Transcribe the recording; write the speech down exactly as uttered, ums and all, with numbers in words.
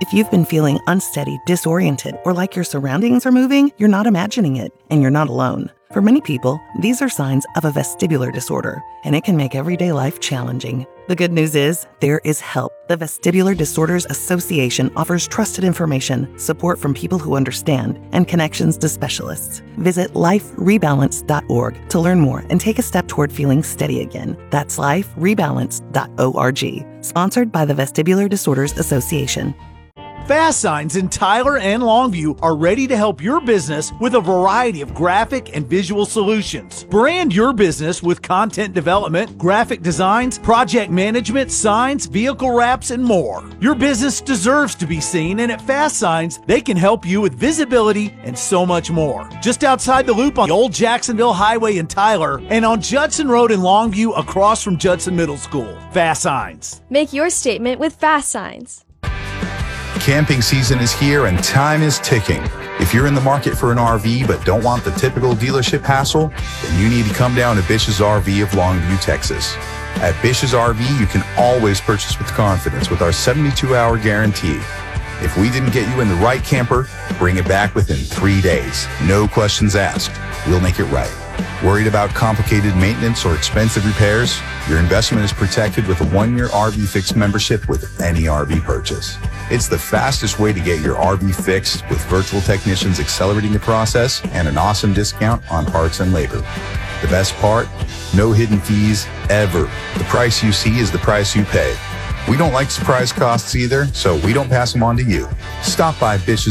If you've been feeling unsteady, disoriented, or like your surroundings are moving, you're not imagining it, and you're not alone. For many people, these are signs of a vestibular disorder, and it can make everyday life challenging. The good news is, there is help. The Vestibular Disorders Association offers trusted information, support from people who understand, and connections to specialists. Visit life rebalance dot org to learn more and take a step toward feeling steady again. That's life rebalance dot org. Sponsored by the Vestibular Disorders Association. Fast Signs in Tyler and Longview are ready to help your business with a variety of graphic and visual solutions. Brand your business with content development, graphic designs, project management, signs, vehicle wraps, and more. Your business deserves to be seen, and at Fast Signs, they can help you with visibility and so much more. Just outside the loop on the Old Jacksonville Highway in Tyler and on Judson Road in Longview across from Judson Middle School. Fast Signs. Make your statement with Fast Signs. Camping season is here and time is ticking. If you're in the market for an R V but don't want the typical dealership hassle, then you need to come down to Bish's R V of Longview, Texas. At Bish's R V, you can always purchase with confidence with our seventy-two hour guarantee. If we didn't get you in the right camper, bring it back within three days. No questions asked. We'll make it right. Worried about complicated maintenance or expensive repairs? Your investment is protected with a one-year R V Fix membership with any R V purchase. It's the fastest way to get your R V fixed, with virtual technicians accelerating the process and an awesome discount on parts and labor. The best part? No hidden fees, ever. The price you see is the price you pay. We don't like surprise costs either, so we don't pass them on to you. Stop by Bish's